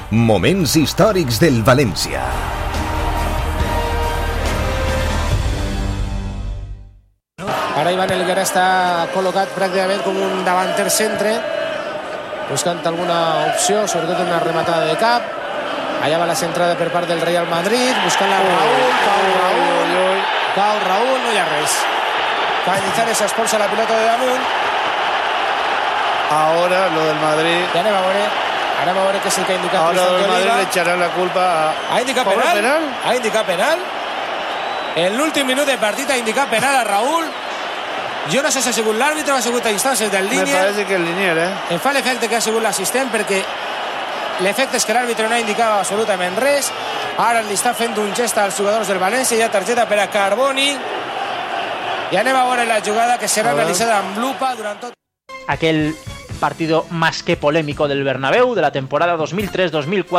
Moments històrics del València. Ara Ivan Helguera està col·locat pràcticament com un davanter centre, buscant alguna opció, sobretot una rematada de cap. Allà va la centrada per part del Real Madrid, buscant la Raúl. Cau Raúl, no hi ha res. Cañizares s'expulsa la pilota de damunt. Ahora lo del Madrid. Ja anem a veure què és el que ha indicat. Ahora lo del Madrid le echarán la culpa a... Ha indicat penal. Ha indicat penal. En l'últim minut de partit ha indicat penal a Raúl. Jo no sé si ha sigut l'àrbitre o ha sigut a distàncies del línia. Me parece que el linier, Em fa l'efecte que ha sigut l'assistent, perquè l'efecte és que l'àrbitre no ha indicat absolutament res. Ara li està fent un gest als jugadors del València. Hi ha targeta per a Carboni. I anem a veure la jugada, que serà analitzada amb lupa durant tot. Aquel partido más que polémico del Bernabéu de la temporada 2003-2004.